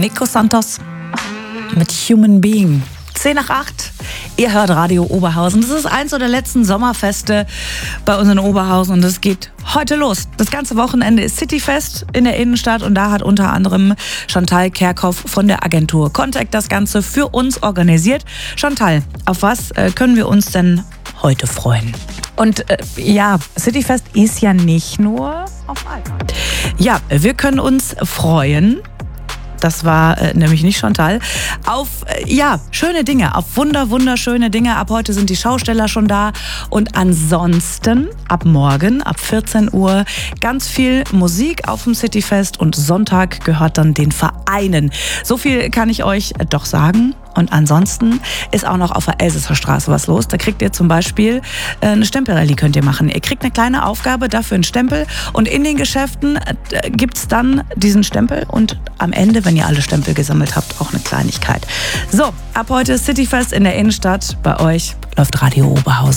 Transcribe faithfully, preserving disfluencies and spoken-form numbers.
Nico Santos mit Human Being. zehn nach acht. Ihr hört Radio Oberhausen. Das ist eins der letzten Sommerfeste bei uns in Oberhausen und es geht heute los. Das ganze Wochenende ist Cityfest in der Innenstadt und da hat unter anderem Chantal Kerkhoff von der Agentur Contact das Ganze für uns organisiert. Chantal, auf was äh, können wir uns denn heute freuen? Und äh, ja, Cityfest ist ja nicht nur auf Alp. Ja, wir können uns freuen. Das war äh, nämlich nicht Chantal. Auf, äh, ja, schöne Dinge, auf wunder, wunderschöne Dinge. Ab heute sind die Schausteller schon da. Und ansonsten, ab morgen, ab vierzehn Uhr, ganz viel Musik auf dem Cityfest. Und Sonntag gehört dann den Vereinen. So viel kann ich euch äh, doch sagen. Und ansonsten ist auch noch auf der Elsässer Straße was los. Da kriegt ihr zum Beispiel äh, eine Stempelrallye könnt ihr machen. Ihr kriegt eine kleine Aufgabe, dafür einen Stempel. Und in den Geschäften äh, gibt's dann diesen Stempel. Und am Ende, wenn ihr alle Stempel gesammelt habt, auch eine Kleinigkeit. So, ab heute Cityfest in der Innenstadt. Bei euch läuft Radio Oberhausen.